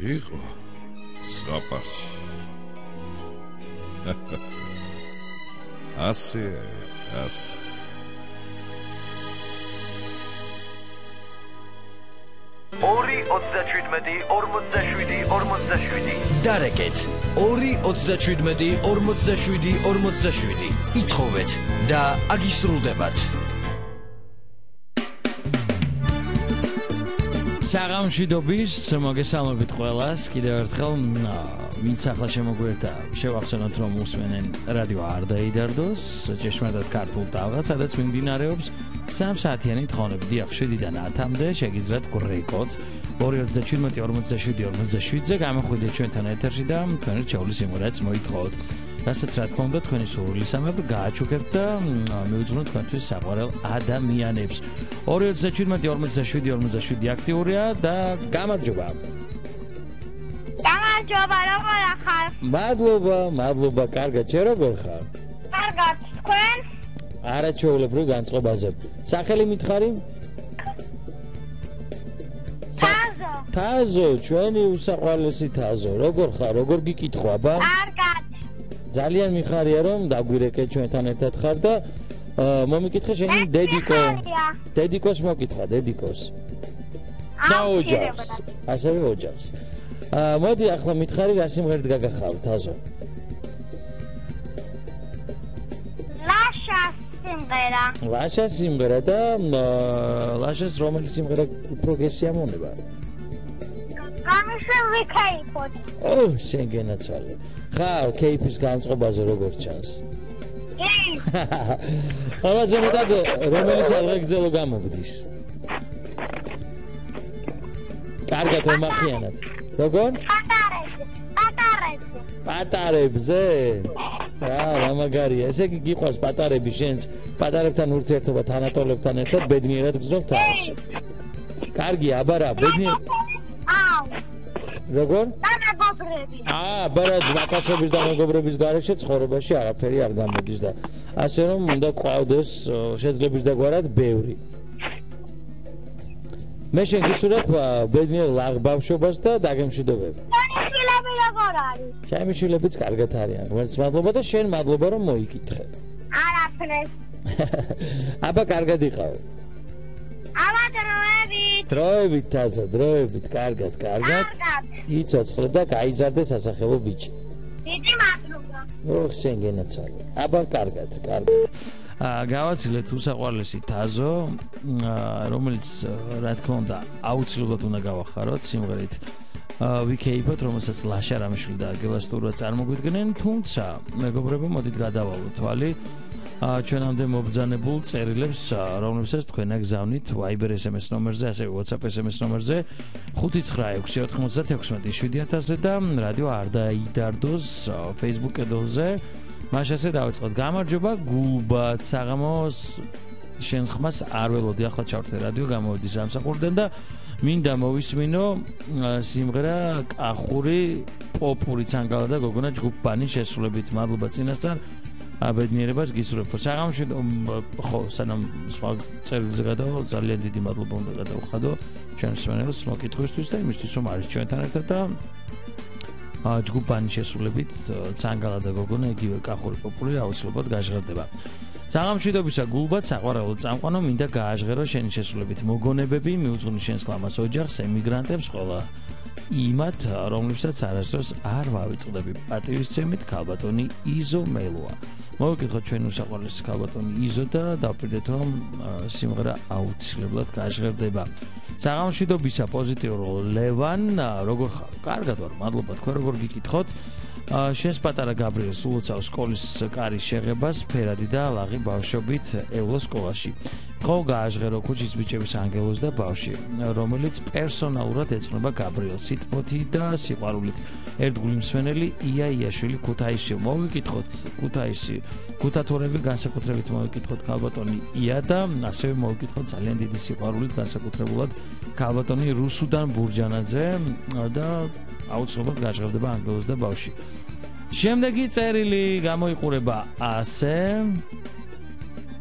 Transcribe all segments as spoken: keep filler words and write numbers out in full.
იყო ზღაპარში. ასე ასე ორი ოცდაშვიდმეტი ორმოცდაშვიდი ორმოცდაშვიდი დარეკეთ ორი ოცდაშვიდმეტი ორმოცდაშვიდი ორმოცდაშვიდი ითხოვეთ და აგისრულდებათ. საღამოშიდობის მოგესალმებით ყველას კიდევ ერთხელ ვინც ახლა შემოგვერთა შევახსენოთ რომ უსმენენ რადიო არ დაიდარდოს ჭეშმარიტად ქართულ ტალღას სადაც მიმდინარეობს სამ საათიანი თხოვნები დიახ შვიდიდან ათამდე შეგიძლიათ გვრეკოთ ორი ოცდაშვიდმეტი ორმოცდაშვიდი ორმოცდაშვიდზე გამოხვიდეთ ჩვენთან ეთერში და თქვენი რჩეული სიმღერაც მოითხოვოთ. რასაც რა თქმა უნდა თქვენი სურვილისამებრ გააჩუქებთ და მივუძღვნოთ თქვენთვის საყვარელ ადამიანებს. ორი ოცდაშვიდმეტი ორმოცდაშვიდი ორმოცდაშვიდი აქტიურია და გამარჯობა. გამარჯობა, როგორ ხარ? მადლობა, მადლობა, კარგად, შე როგორ ხარ? კარგად, თქვენ? არა ჩვეულებრივ განწყობაზე. სახელი მითხარი? თაზო. თაზო, ჩვენი უსაყვარლესი თაზო. როგორ ხარ? როგორ გიკითხო, აბა? კარგად. ძალიან მიხარია რომ დაგვირეკეთ ჩვენთან ერთად ხარ და მომიკითხე შენი დედიკო. დედიკოს მოკითხა, დედიკოს. და ოჯახს, ასევე ოჯახს. მოდი ახლა მითხარი რა სიმღერით გაგახავ, თაზო? ლაშა სიმღერა. ლაშა სიმღერა და ლაშას რომელი სიმღერა უფრო გესიამონება? გამიშვი კეიფოთ. ო, შენ გენაცვალე. ხარ კეიფის განწყობაზე როგორ ჩანს? კი. ყველაზე მეტად რომელი სადღეგრძელო გამოგდის? კარგად მომახიანად. როგორ? პატარებზე. პატარებზე. პატარებზე? რა, რა მაგარია. ესე იგი გიყვარს პატარები შენს, პატარებთან ურთიერთობა თანატოლებთან ერთად ბედნიერად გრძნობ თავს. კარგია, აბა რა, ბედნიერ აუ. როგორ? და მეგობრები. აა, ბარა ძმაკაცების და მეგობრების გარეშე ცხოვრებაში არაფერი არ გამოდის და ასე რომ უნდა ყავდეს შეძლების დაგვარად ბევრი. მე შენ გისურვებ ბედნიერ ლაღ ბავშვობას და დაგემშვიდობებ. შვილები როგორ არის? ჩემი შვილებიც კარგად არიან. ღმერთს მადლობა და შენ მადლობა რომ მოიკითხე. არაფერს. აბა კარგად იყავ. აბა დროებით. დროებით თაზა, დროებით, კარგად, კარგად. იცოცხლე და გაიზარდე სასახელო ბიჭი. დიდი მადლობა. ოხ, შენ გენაცვალე. აბა კარგად, კარგად. გავაცილეთ უსაყვარლესი თაზო, რომელიც რა თქმა უნდა აუცილებლად უნდა გავახაროთ სიმღერით ვიკეიფოთ, რომელსაც ლაშა რამიშვილი და გელასტურა წარმოგვიდგნენ, თუმცა მეგობრებო, მოდით გადავალოთ თვალი ჩვენამდე მობრძანებულ წერილებს, რომლებსაც თქვენ აგზავნით Viber es em es ნომერზე, ასევე WhatsApp es em es ნომერზე ხუთი ცხრა ექვსი ოთხმოცდათექვსმეტი შვიდი ათასზე და რადიო არ დაიდარდოს Facebook კედელზე. მაშასე დავიწყოთ. გამარჯობა გულბად, საღამოს შენ ხმას არ ველოდი, ახლა ჩავრთე რადიო, გამოვიდი სამსახურიდან და მინდა მოვისმინო სიმღერა კახური პოპური ცანგალა და გოგონა ჯგუფბანი შესრულებით. მადლობა წინასწარ. აბედნიერებას გისურვებ. საღამოში ხო, სანამ სხვა წერილზე გადავალ, ძალიან დიდი მადლობა უნდა გადავხადო ჩვენს მსმენელს მოკითხვისთვის და იმისთვის რომ არის ჩვენთან ერთად და ჯგუფბანი შესრულებით ცანგალა და გოგონა იგივე კახური პოპული აუცილებლად გაჟღერდება. საღამოშიდობისა გულბად საყვარელო წამყვანო მინდა გააჟღერო შენი შესრულებით მოგონებები, მიუძღვნი შენს ლამას ოჯახს, ემიგრანტებს, ყველა იმათ, რომლებსაც არასდროს არ ვავიწყდები. პატივისცემით ქალბატონი იზო მელოა. მოვიკითხოთ ჩვენ უსაყვარლესი ქალბატონი იზო და დავპირდეთ რომ სიმღერა აუცილებლად გაჟღერდება. საღამოშიდობისა პოზიტიურ ლევან, როგორ ხარ? კარგად ვარ, მადლობა. თქვენ როგორ გიკითხოთ? შენს პატარა გაბრიელს ულოცავს სკოლის კარის შეღებას ფერადი და ლაღი ბავშვობით ევლოს სკოლაში. ხო გააჟღერო ქუჩის ბიჭების ანგელოზ და ბავშვი, რომელიც პერსონალურად ეწონება გაბრიელს სიტყვოთი და სიყვარულით. ერთგული მსმენელი ია იაშვილი ქუთაისში. მოვიკითხოთ ქუთაისი. ქუთათურები განსაკუთრებით მოვიკითხოთ ქალბატონი ია და ასევე მოვიკითხოთ ძალიან დიდი სიყვარულით განსაკუთრებულად ქალბატონი რუსუდან ბურჯანაძე და აუცილებლად გაჟღერდება ანგელოზ და ბავშვი. შემდეგი წერილი გამოიყურება ასე.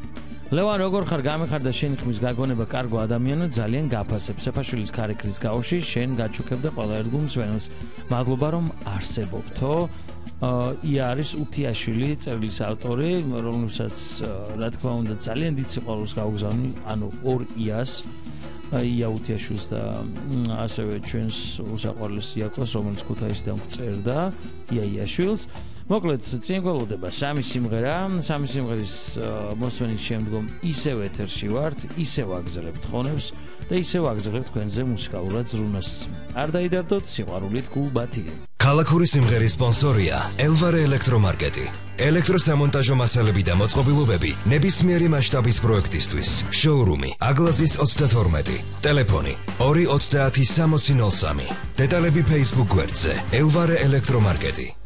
ლევან როგორ ხარ გამიხარ და შენი ხმის გაგონება კარგო ადამიანო ძალიან გაფასებ სეფაშვილის ქარიქრის გაუში შენ გაჩუქებ და ყველა ერთგულს ვენს მადლობა რომ არსებობთო ია არის უთიაშვილი წერილის ავტორი რომელსაც რა თქმა უნდა ძალიან დიდ სიყვარულს გაუგზავნი ანუ ორ იას ია უთიაშვილს და ასევე ჩვენს უსაყვარლეს იაკოს რომელიც ქუთაისიდან წერდა ია იაშვილს მოკლედ წინ გველოდება სამი სიმღერა სამი სიმღერის მოსმენის შემდგომ ისევ ეთერში ვართ ისევ აგზელებთ ხონებს და ისევ აგზელებთ თქვენზე მუსიკალურად ზრუნვას არ დაიდარდოთ სიყვარულით გულბათილი ქალაქური სიმღერის სპონსორია ელვარე ელექტრომარკეტი ელექტროსამონტაჟო მასალები და მოწყობილობები ნებისმიერი მასშტაბის პროექტისთვის შოურუმი აგლაძის ოცდათორმეტი ტელეფონი ორი ოცდაათი სამოცი ნოლ სამი დეტალები Facebook გვერდზე ელვარე ელექტრომარკეტი